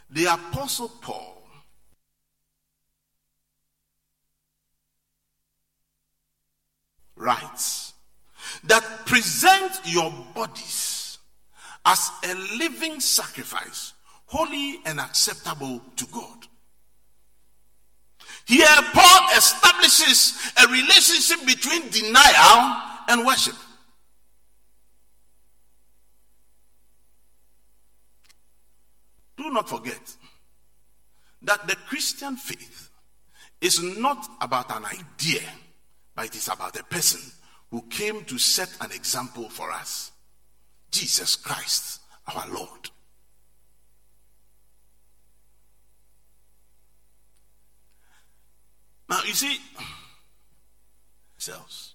the Apostle Paul writes that present your bodies as a living sacrifice, holy and acceptable to God. Here, Paul establishes a relationship between denial and worship. Do not forget that the Christian faith is not about an idea, but it is about a person who came to set an example for us. Jesus Christ, our Lord. Now, you see, selves.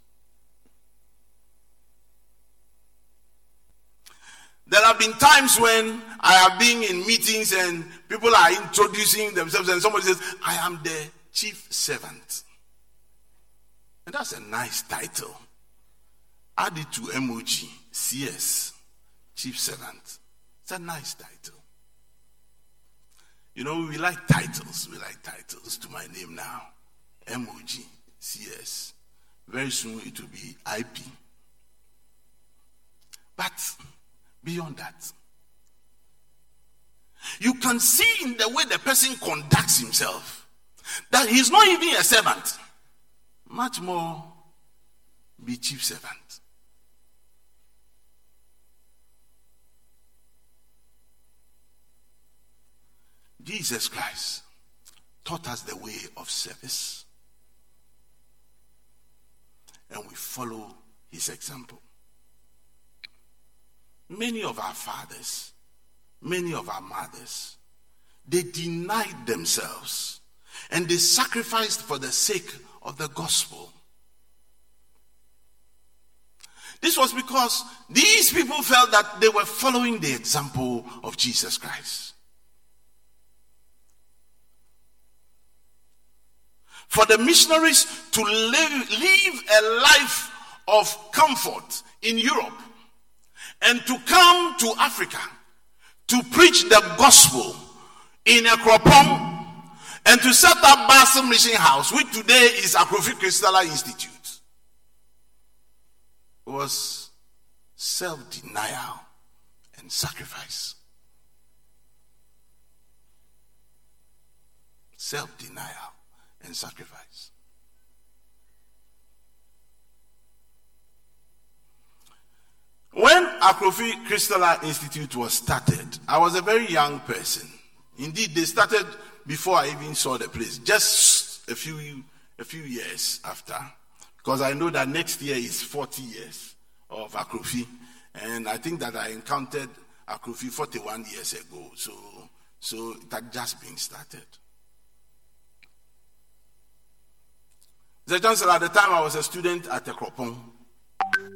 There have been times when I have been in meetings and people are introducing themselves and somebody says, I am the chief servant. And that's a nice title. Add it to emoji, CS, chief servant. It's a nice title. You know, we like titles. We like titles to my name now. Emoji, CS. Very soon it will be IP. But beyond that, you can see in the way the person conducts himself that he's not even a servant, much more be chief servant. Jesus Christ taught us the way of service, and we follow his example. Many of our fathers, many of our mothers, they denied themselves and they sacrificed for the sake of the gospel. This was because these people felt that they were following the example of Jesus Christ. For the missionaries to live a life of comfort in Europe and to come to Africa to preach the gospel in Akropong and to set up Basel Mission House, which today is Akrofi Christala Institute, was self-denial and sacrifice. Self-denial and sacrifice. When Akrofi Christala Institute was started, I was a very young person. Indeed, they started before I even saw the place, just a few years after, because I know that next year is 40 years of Akrofi, and I think that I encountered Akrofi 41 years ago, so it had just been started. The chancellor, at the time I was a student at Akropong,